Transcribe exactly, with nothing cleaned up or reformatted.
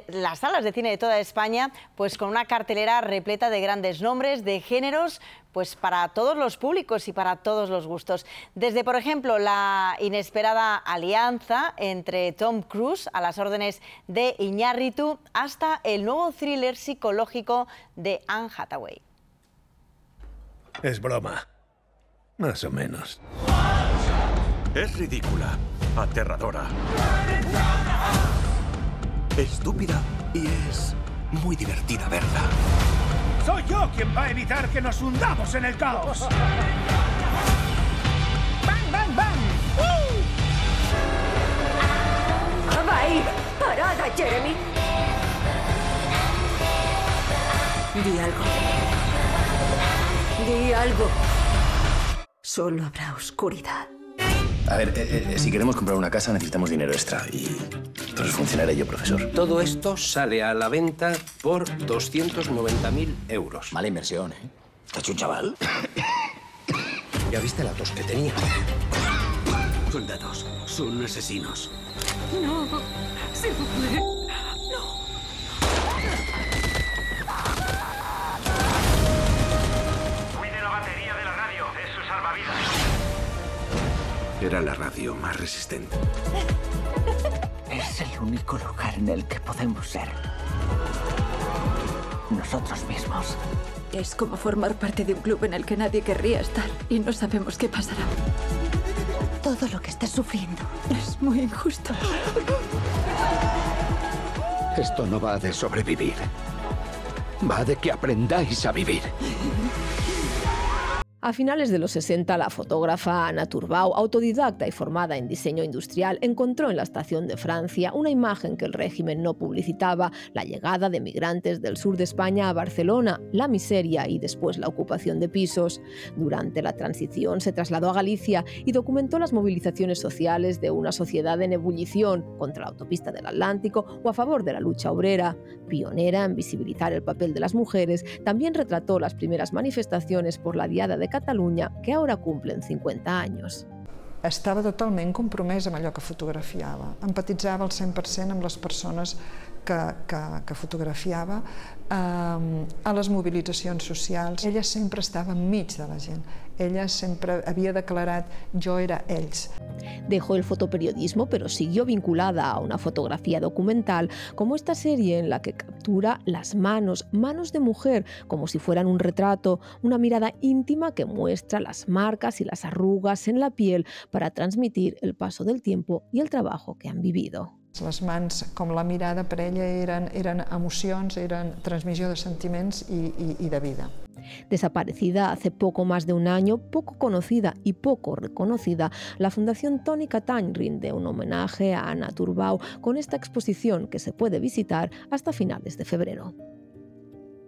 las salas de cine de toda España, pues con una cartelera repleta de grandes nombres, de géneros, pues para todos los públicos y para todos los gustos. Desde, por ejemplo, la inesperada alianza entre Tom Cruise a las órdenes de Iñárritu hasta el nuevo thriller psicológico de Anne Hathaway. Es broma. Más o menos. Es ridícula, aterradora, estúpida y es muy divertida verla. Soy yo quien va a evitar que nos hundamos en el caos. ¡Bang, bang, bang! ¡Uh! ¡Bye! ¡Parada, Jeremy! Di algo. Di algo. Solo habrá oscuridad. A ver, eh, eh, si queremos comprar una casa necesitamos dinero extra y entonces funcionaré yo, profesor. Todo esto sale a la venta por doscientos noventa mil euros. Mala inversión, ¿eh? ¿Te ha hecho un chaval? ¿Ya viste la tos que tenía? Soldados, son asesinos. No, se fue. No. Cuide la batería de la radio, es su salvavidas. Era la radio más resistente. Es el único lugar en el que podemos ser nosotros mismos. Es como formar parte de un club en el que nadie querría estar y no sabemos qué pasará. Todo lo que estás sufriendo Es muy injusto. Esto no va de sobrevivir. Va de que aprendáis a vivir. A finales de los sesenta, la fotógrafa Ana Turbau, autodidacta y formada en diseño industrial, encontró en la estación de Francia una imagen que el régimen no publicitaba: la llegada de migrantes del sur de España a Barcelona, la miseria y después la ocupación de pisos. Durante la transición se trasladó a Galicia y documentó las movilizaciones sociales de una sociedad en ebullición contra la autopista del Atlántico o a favor de la lucha obrera. Pionera en visibilizar el papel de las mujeres, también retrató las primeras manifestaciones por la Diada de Catalunya, que ara cumplen cinquanta anys. Estava totalment compromès amb allò que fotografiava. Empatitzava al cent per cent amb les persones que, que, que fotografiava, eh, a les mobilitzacions socials. Ella sempre estava enmig de la gent. Ella sempre havia declarat jo era ells. Dejó el fotoperiodismo, pero siguió vinculada a una fotografía documental, como esta serie en la que captura las manos, manos de mujer, como si fueran un retrato, una mirada íntima que muestra las marcas y las arrugas en la piel para transmitir el paso del tiempo y el trabajo que han vivido. Les mans, com la mirada, per ella eren, eren emocions, eren transmissió de sentiments i, i, i de vida. Desaparecida hace poco más de un año, poco conocida y poco reconocida, la Fundación Toni Catany rinde un homenaje a Ana Turbau con esta exposición que se puede visitar hasta finales de febrero.